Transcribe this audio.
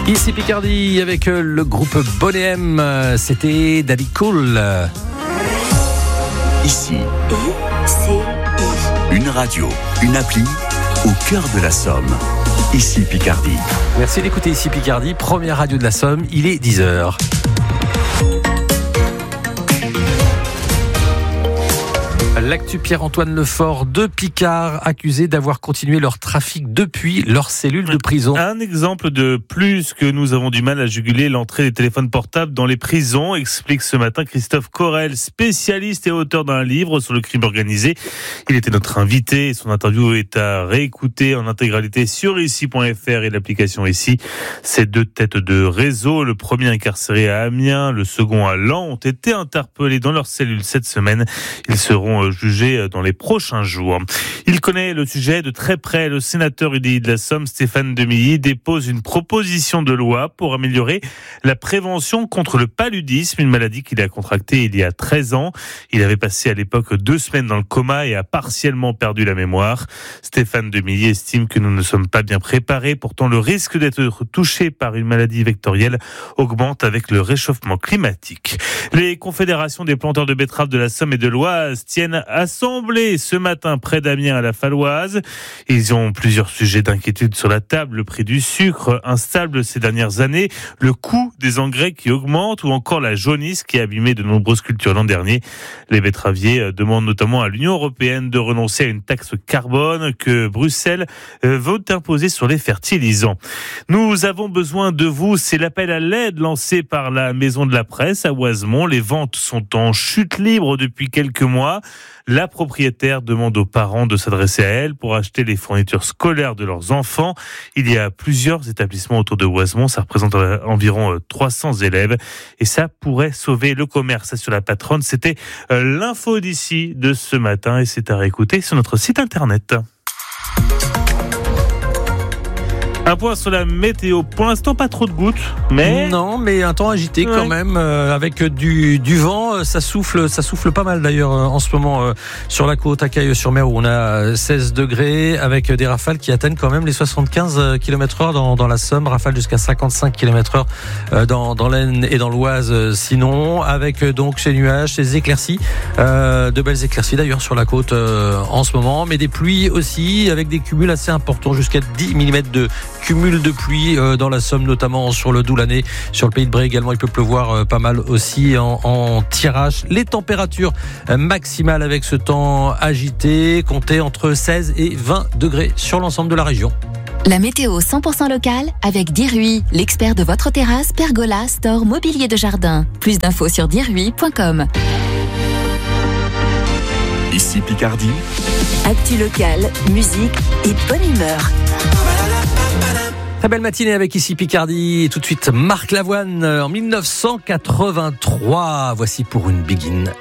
Ici Picardie avec le groupe Bonnet M, c'était Daddy Cool. Ici, une radio, une appli au cœur de la Somme. Ici Picardie. Merci d'écouter Ici Picardie, première radio de la Somme, il est 10h. L'actu Pierre-Antoine Lefort de Picard, accusés d'avoir continué leur trafic depuis leur cellule de prison. Un exemple de plus que nous avons du mal à juguler l'entrée des téléphones portables dans les prisons, explique ce matin Christophe Corel, spécialiste et auteur d'un livre sur le crime organisé. Il était notre invité et son interview est à réécouter en intégralité sur ici.fr et l'application Ici. Ces deux têtes de réseau, le premier incarcéré à Amiens, le second à Laon, ont été interpellés dans leur cellule cette semaine. Ils seront jugé dans les prochains jours. Il connaît le sujet de très près. Le sénateur UDI de la Somme, Stéphane Demilly, dépose une proposition de loi pour améliorer la prévention contre le paludisme, une maladie qu'il a contractée il y a 13 ans. Il avait passé à l'époque 2 semaines dans le coma et a partiellement perdu la mémoire. Stéphane Demilly estime que nous ne sommes pas bien préparés. Pourtant, le risque d'être touché par une maladie vectorielle augmente avec le réchauffement climatique. Les confédérations des planteurs de betteraves de la Somme et de l'Oise tiennent assemblée ce matin près d'Amiens à la Faloise. Ils ont plusieurs sujets d'inquiétude sur la table. Le prix du sucre instable ces dernières années, le coût des engrais qui augmente ou encore la jaunisse qui a abîmé de nombreuses cultures l'an dernier. Les betteraviers demandent notamment à l'Union européenne de renoncer à une taxe carbone que Bruxelles veut imposer sur les fertilisants. Nous avons besoin de vous. C'est l'appel à l'aide lancé par la Maison de la Presse à Oisemont. Les ventes sont en chute libre depuis quelques mois. La propriétaire demande aux parents de s'adresser à elle pour acheter les fournitures scolaires de leurs enfants. Il y a plusieurs établissements autour de Oisemont. Ça représente environ 300 élèves. Et ça pourrait sauver le commerce. Sur la patronne, c'était l'info d'ici de ce matin. Et c'est à réécouter sur notre site internet. Un point sur la météo. Pour l'instant, pas trop de gouttes, mais... Non, mais un temps agité quand même, avec du vent. Ça souffle pas mal d'ailleurs en ce moment sur la côte à Cailleul-sur-Mer où on a 16 degrés, avec des rafales qui atteignent quand même les 75 km/h dans la Somme, rafales jusqu'à 55 km/h dans l'Aisne et dans l'Oise sinon, avec donc ces nuages, ces éclaircies, de belles éclaircies d'ailleurs sur la côte en ce moment, mais des pluies aussi, avec des cumuls assez importants, jusqu'à 10 mm de cumul de pluie dans la Somme, notamment sur le Doulanais, sur le Pays de Bray également. Il peut pleuvoir pas mal aussi en tirage. Les températures maximales avec ce temps agité, comptez entre 16 et 20 degrés sur l'ensemble de la région. La météo 100% locale avec Dirui, l'expert de votre terrasse, pergola, store, mobilier de jardin. Plus d'infos sur dirui.com. Ici Picardie. Actu locale, musique et bonne humeur. Très belle matinée avec Ici Picardie. Et tout de suite, Marc Lavoine en 1983. Voici pour une begin.